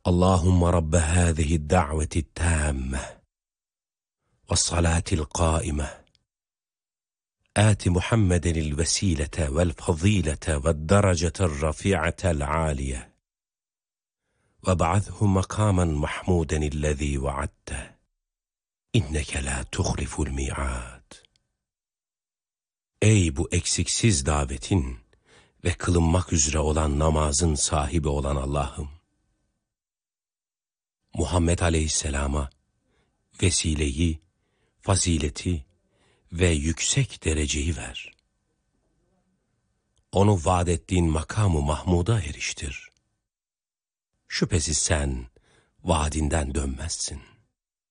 اللهم رب هذه الدعوة التامة والصلاة القائمة آت محمدا الوسيلة والفضيلة والدرجة الرفيعة العالية وابعثه مقاما محمودا الذي وعدته إنك لا تخلف الميعاد. Ey bu eksiksiz davetin ve kılınmak üzere olan namazın sahibi olan Allah'ım! Muhammed Aleyhisselam'a vesileyi, fazileti ve yüksek dereceyi ver. Onu vaad ettiğin makamı Mahmud'a eriştir. Şüphesiz sen vaadinden dönmezsin.